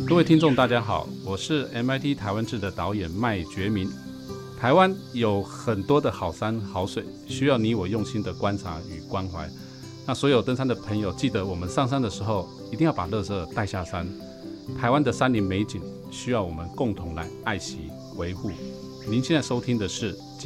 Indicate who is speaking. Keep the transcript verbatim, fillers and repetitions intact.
Speaker 1: 各位听众大家好，我是 M I T 台湾志的导演麦觉明。台湾有很多的好山好水，需要你我用心的观察与关怀。那所有登山的朋友，记得我们上山的时候一定要把垃圾带下山。台湾的山林美景需要我们共同来爱惜维护。您现在收听的是